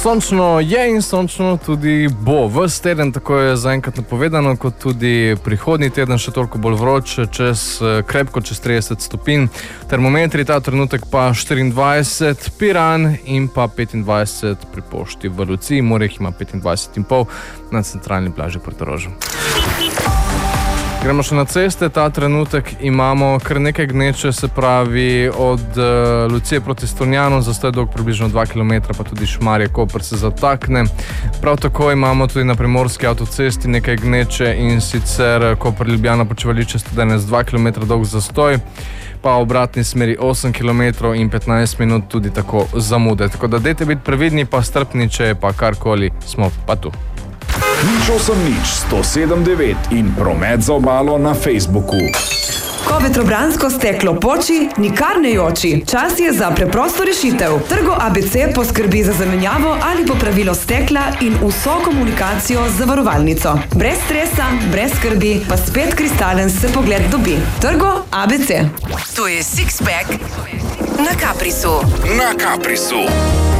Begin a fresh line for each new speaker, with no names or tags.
Sončno je in sončno tudi bo. Ves teden, tako je zaenkrat napovedano, kot tudi prihodnji teden, še toliko bolj vroč, krepko čez 30 stopinj. Termometri ta trenutek pa 24, Piran in pa 25 pri pošti v Luciji, Moreh ima 25,5 na centralni plaži Portorožu. Gremo še na ceste, ta trenutek imamo kar nekaj gneče, se pravi od Lucije proti Strunjanu, zastoj dolg približno 2 km, pa tudi Šmarje-Koper se zatakne. Prav tako imamo tudi na primorski avtocesti nekaj gneče in sicer Koper-Ljubljana počivališče Studenec 2 km dolg zastoj, pa v obratni smeri 8 km in 15 minut tudi tako zamude. Tako da dajte biti previdni, pa strpni, če je pa karkoli, smo pa tu.
Nič 107,9 in promet za obalo na Facebooku.
Ko vetrobransko steklo poči, nikar ne joči. Čas je za preprosto rešitev. Trgo ABC poskrbi za zamenjavo ali popravilo stekla in vso komunikacijo z zavarovalnico. Brez stresa, brez skrbi, pa spet kristalen se pogled dobi. Trgo ABC.
To je Sixpack na Caprisu.
Na Caprisu.